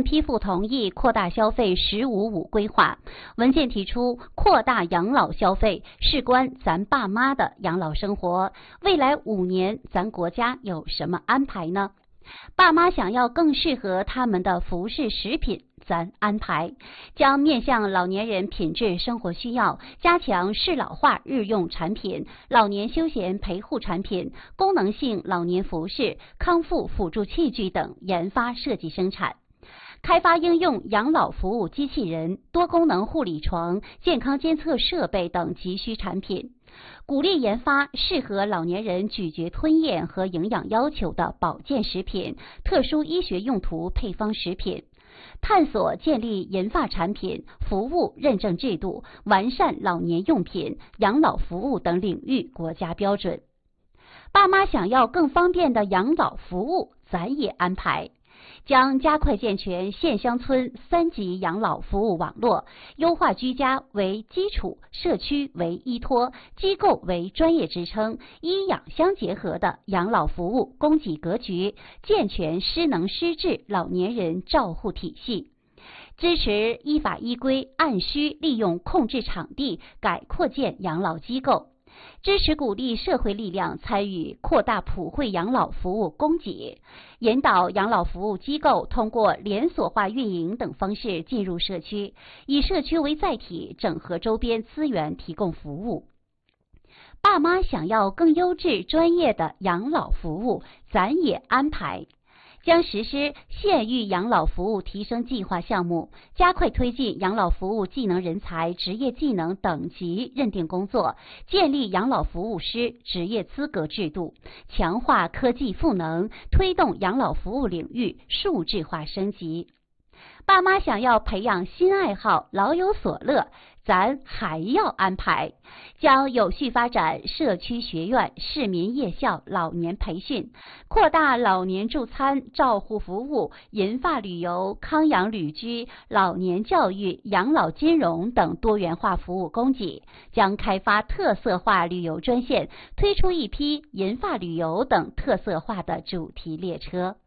批复同意扩大消费“15+5”规划。文件提出，扩大养老消费事关咱爸妈的养老生活。未来5年，咱国家有什么安排呢？爸妈想要更适合他们的服饰食品，咱安排将面向老年人品质生活需要，加强适老化日用产品、老年休闲陪护产品、功能性老年服饰、康复辅助器具等研发设计生产。开发应用养老服务机器人、多功能护理床、健康监测设备等急需产品，鼓励研发适合老年人咀嚼吞咽和营养要求的保健食品、特殊医学用途配方食品，探索建立研发产品、服务认证制度，完善老年用品、养老服务等领域国家标准。爸妈想要更方便的养老服务，咱也安排。将加快健全县乡村3级养老服务网络，优化居家为基础、社区为依托、机构为专业支撑、医养相结合的养老服务供给格局，健全失能失智老年人照护体系。支持依法依规按需利用空置场地改扩建养老机构。支持鼓励社会力量参与扩大普惠养老服务供给，引导养老服务机构通过连锁化运营等方式进入社区，以社区为载体，整合周边资源提供服务。爸妈想要更优质专业的养老服务，咱也安排。将实施县域养老服务提升计划项目，加快推进养老服务技能人才职业技能等级认定工作，建立养老服务师职业资格制度，强化科技赋能，推动养老服务领域数字化升级。爸妈想要培养新爱好，老有所乐，咱还要安排，将有序发展社区学院、市民夜校老年培训，扩大老年助餐照护服务，银发旅游、康养旅居、老年教育、养老金融等多元化服务供给，将开发特色化旅游专线，推出一批银发旅游等特色化的主题列车。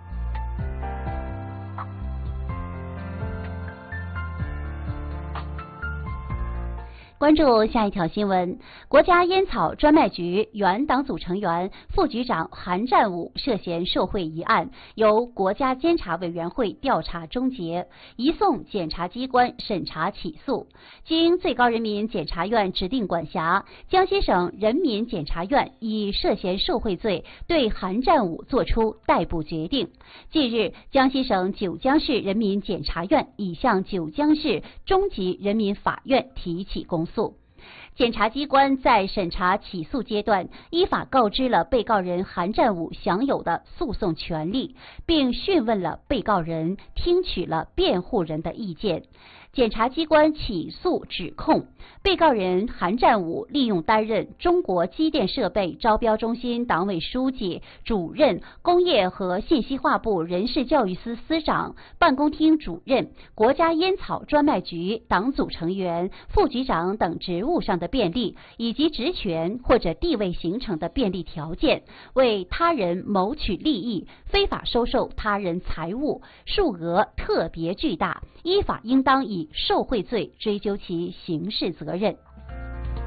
关注下一条新闻，国家烟草专卖局原党组成员、副局长韩占武涉嫌受贿一案，由国家监察委员会调查终结，移送检察机关审查起诉。经最高人民检察院指定管辖，江西省人民检察院以涉嫌受贿罪对韩占武作出逮捕决定。近日，江西省九江市人民检察院已向九江市中级人民法院提起公诉。检察机关在审查起诉阶段，依法告知了被告人韩占武享有的诉讼权利，并讯问了被告人，听取了辩护人的意见。检察机关起诉指控，被告人韩占武利用担任中国机电设备招标中心党委书记、主任、工业和信息化部人事教育司司长、办公厅主任、国家烟草专卖局党组成员、副局长等职务上的便利，以及职权或者地位形成的便利条件，为他人谋取利益，非法收受他人财物，数额特别巨大，依法应当以受贿罪追究其刑事责任。